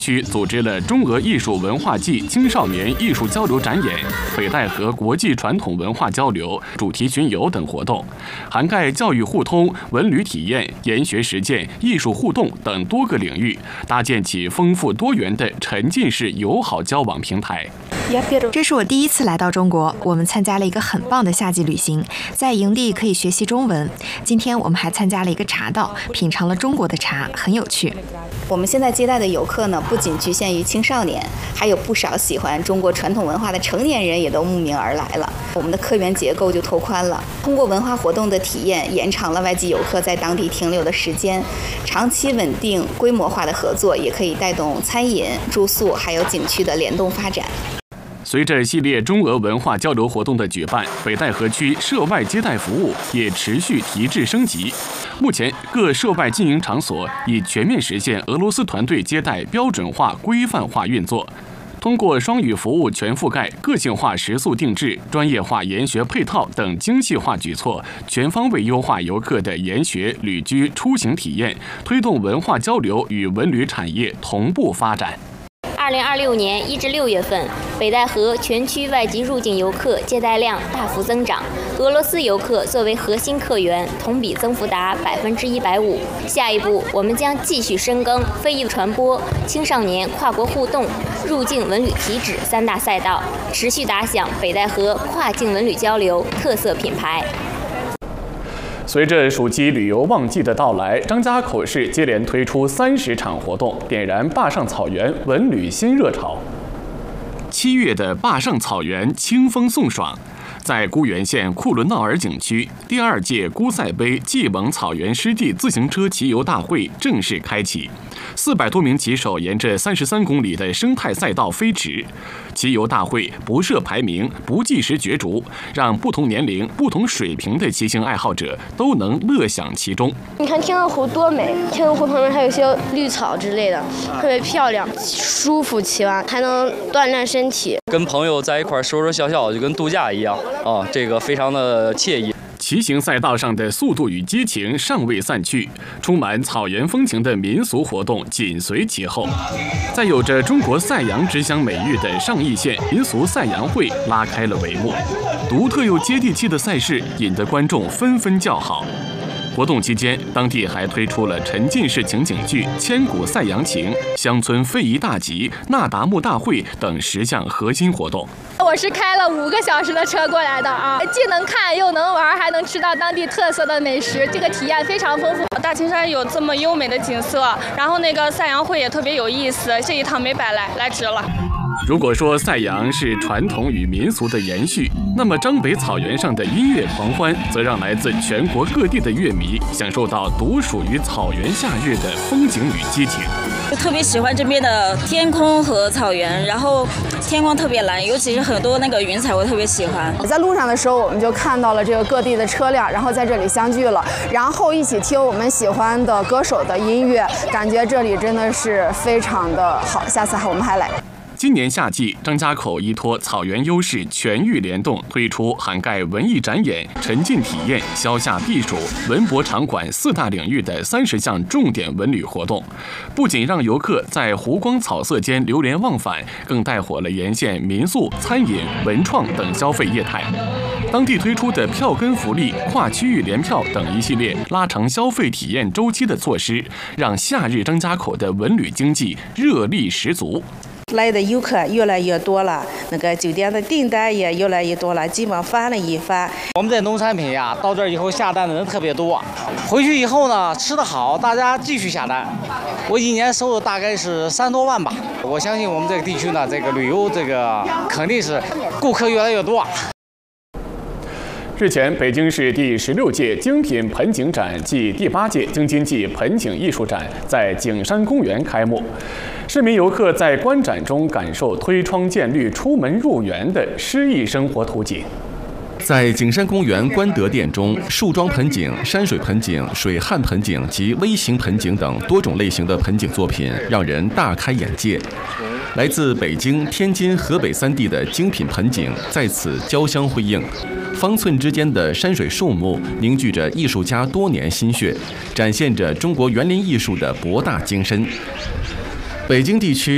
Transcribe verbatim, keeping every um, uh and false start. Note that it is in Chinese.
区组织了中俄艺术文化季青少年艺术交流展演、北戴河国际传统文化交流、主题巡游等活动，涵盖教育互通、文旅体验、研学实践、艺术互动等多个领域，搭建起丰富多元的沉浸式友好交往平台。 这是我第一次来到中国，我们参加了一个很棒的夏季旅行，在营地可以学习中文。今天我们还参加了一个茶道，品尝了中国的茶，很有趣。 我们现在接待的游客呢，不仅局限于青少年，还有不少喜欢中国传统文化的成年人也都慕名而来了。我们的客源结构就拓宽了，通过文化活动的体验，延长了外籍游客在当地停留的时间。长期稳定、规模化的合作，也可以带动餐饮、住宿还有景区的联动发展。 随着系列中俄文化交流活动的举办，北戴河区涉外接待服务也持续提质升级。目前，各涉外经营场所已全面实现俄罗斯团队接待标准化、规范化运作。通过双语服务全覆盖、个性化食宿定制、专业化研学配套等精细化举措，全方位优化游客的研学、旅居、出行体验，推动文化交流与文旅产业同步发展。 二零二六年一至六月份，北戴河全区外籍入境游客接待量大幅增长，俄罗斯游客作为核心客源，同比增幅达百分之一百五。下一步，我们将继续深耕非遗传播、青少年跨国互动、入境文旅体脂三大赛道，持续打响北戴河跨境文旅交流特色品牌。 随着暑期旅游旺季的到来，张家口市接连推出三十场活动，点燃坝上草原文旅新热潮。七月的坝上草原清风送爽，在沽源县库伦闹尔景区，第二届姑赛杯蓟蒙草原湿地自行车骑游大会正式开启。四百多名骑手沿着三十三公里的生态赛道飞驰，骑游大会不设排名，不计时角逐，让不同年龄、不同水平的骑行爱好者都能乐享其中。 你看天鹅湖多美，天鹅湖旁边还有一些绿草之类的，特别漂亮，舒服，骑完还能锻炼身体。 跟朋友在一块说说笑笑，就跟度假一样啊，这个非常的惬意。 骑行赛道上的速度与激情尚未散去，充满草原风情的民俗活动紧随其后。在有着中国赛扬之乡美誉的上义县民俗赛扬会拉开了帷幕，独特又接地气的赛事引得观众纷纷叫好。活动期间，当地还推出了沉浸式情景剧《千古赛扬情》、乡村非遗大集、那达慕大会等十项核心活动。 我是开了五个小时的车过来的啊，既能看又能玩，还能吃到当地特色的美食，这个体验非常丰富。 大青山有这么优美的景色，然后那个赛扬会也特别有意思，这一趟没白来，来值了。 如果说赛扬是传统与民俗的延续，那么张北草原上的音乐狂欢，则让来自全国各地的乐迷享受到独属于草原夏日的风景与激情。 就特别喜欢这边的天空和草原，然后天空特别蓝，尤其是很多那个云彩，我特别喜欢。 在路上的时候，我们就看到了这个各地的车辆，然后在这里相聚了，然后一起听我们喜欢的歌手的音乐，感觉这里真的是非常的好。下次我们还来。 今年夏季，张家口依托草原优势，全域联动推出涵盖文艺展演、沉浸体验、消夏避暑、文博场馆四大领域的三十项重点文旅活动，不仅让游客在湖光草色间流连忘返，更带火了沿线民宿、餐饮、文创等消费业态。当地推出的票根福利、跨区域联票等一系列拉长消费体验周期的措施，让夏日张家口的文旅经济热力十足。 来的游客越来越多了，那个酒店的订单也越来越多了，基本上翻了一番。 我们的农产品呀，到这儿以后下单的人特别多，回去以后呢，吃得好，大家继续下单。我一年收入大概是三多万吧。我相信我们这个地区呢，这个旅游这个肯定是顾客越来越多。 日前，北京市第十六届精品盆景展暨第八届京津冀盆景艺术展在景山公园开幕。市民游客在观展中感受推窗见绿、出门入园的诗意生活图景。 在景山公园观德殿中，树桩盆景、山水盆景、水旱盆景及微型盆景等多种类型的盆景作品让人大开眼界。来自北京、天津、河北三地的精品盆景在此交相辉映，方寸之间的山水树木凝聚着艺术家多年心血，展现着中国园林艺术的博大精深。北京地区